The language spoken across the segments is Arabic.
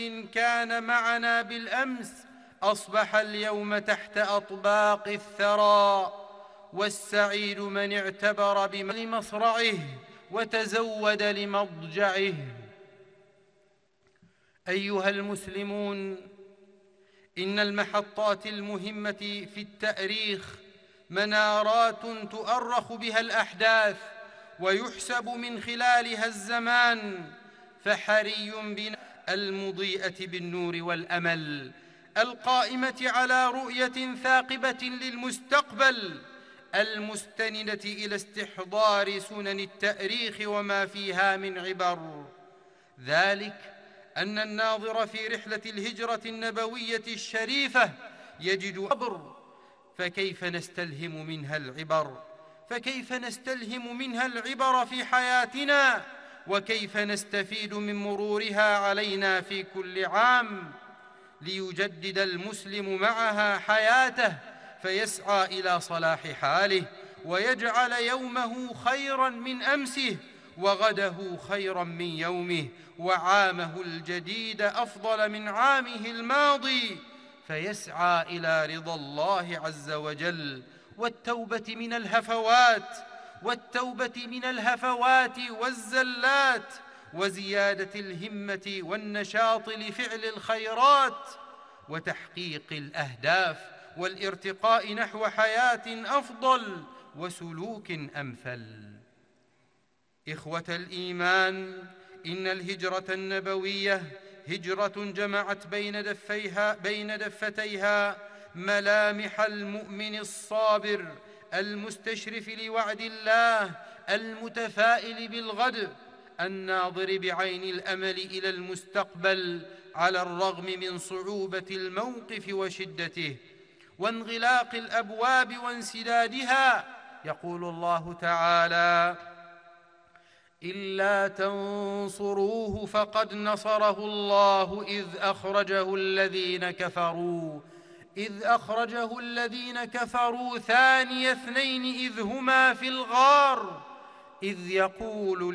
إن كان معنا بالأمس أصبح اليوم تحت أطباق الثرى، والسعيد من اعتبر بمصرعه وتزود لمضجعه. أيها المسلمون، إن المحطات المهمة في التاريخ منارات تؤرخ بها الأحداث ويحسب من خلالها الزمان، فحري بنا المضيئة بالنور والأمل، القائمة على رؤية ثاقبة للمستقبل، المستندة إلى استحضار سنن التاريخ وما فيها من عبر. ذلك أن الناظر في رحلة الهجرة النبوية الشريفة يجد عبر، فكيف نستلهم منها العبر في حياتنا، وكيف نستفيد من مرورها علينا في كل عام، ليجدد المسلم معها حياته فيسعى إلى صلاح حاله، ويجعل يومه خيراً من أمسه، وغده خيراً من يومه، وعامه الجديد أفضل من عامه الماضي، فيسعى إلى رضا الله عز وجل والتوبة من الهفوات والزلات، وزيادة الهمة والنشاط لفعل الخيرات وتحقيق الأهداف، والارتقاء نحو حياة أفضل وسلوك أمثل. إخوة الإيمان، إن الهجرة النبوية هجرة جمعت بين دفتيها ملامح المؤمن الصابر المستشرف لوعد الله، المتفائل بالغد، الناظر بعين الأمل إلى المستقبل على الرغم من صعوبة الموقف وشدته وانغلاق الأبواب وانسدادها. يقول الله تعالى: إلا تنصروه فقد نصره الله إذ أخرجه الذين كفروا ثاني اثنين إذ هما في الغار إذ يقول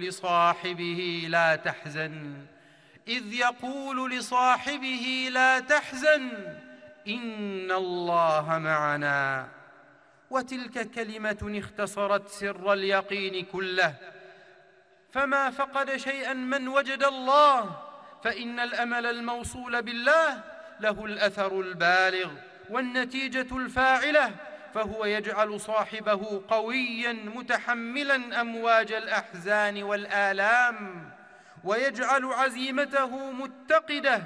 لصاحبه لا تحزن إن الله معنا. وتلك كلمة اختصرت سر اليقين كله، فما فقد شيئا من وجد الله، فإن الأمل الموصول بالله له الأثر البالغ والنتيجة الفاعلة، فهو يجعل صاحبه قويا متحملا أمواج الأحزان والآلام، ويجعل عزيمته متقدة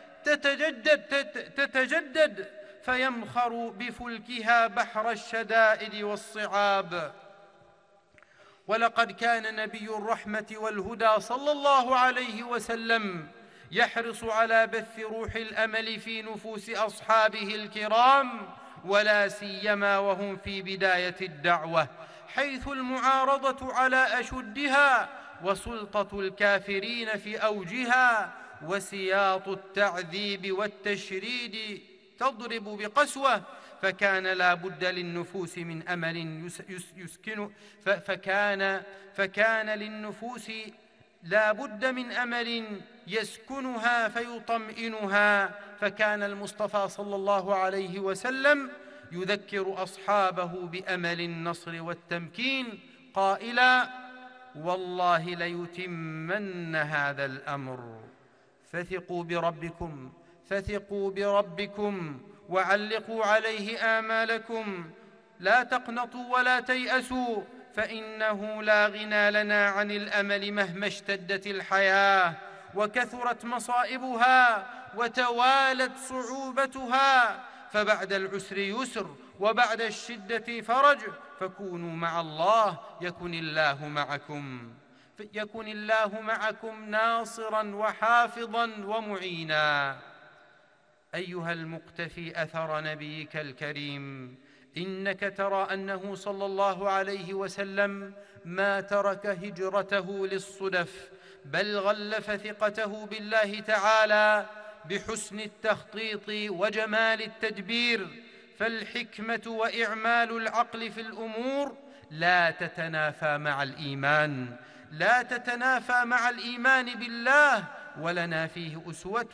تتجدد فيمخر بفلكها بحر الشدائد والصعاب. ولقد كان نبي الرحمة والهدى صلى الله عليه وسلم يحرص على بث روح الأمل في نفوس أصحابه الكرام، ولا سيما وهم في بداية الدعوة، حيث المعارضة على أشدها، وسلطة الكافرين في أوجها، وسياط التعذيب والتشريد تضرب بقسوة، فكان لا بد للنفوس من أمل فكان للنفوس لا بد من أمل يسكنها فيطمئنها. فكان المصطفى صلى الله عليه وسلم يذكر أصحابه بأمل النصر والتمكين قائلا: والله ليتمن هذا الأمر، فثقوا بربكم وعلقوا عليه آمالكم، لا تقنطوا ولا تيأسوا، فإنه لا غنى لنا عن الأمل مهما اشتدت الحياة وكثرت مصائبها وتوالت صعوبتها، فبعد العسر يسر وبعد الشدة فرج، فكونوا مع الله يكن الله معكم ناصرا وحافظا ومعينا. أيها المقتفي أثر نبيك الكريم، إنك ترى أنه صلى الله عليه وسلم ما ترك هجرته للصدف، بل غلف ثقته بالله تعالى بحسن التخطيط وجمال التدبير. فالحكمة وإعمال العقل في الأمور لا تتنافى مع الإيمان بالله، ولنا فيه أسوة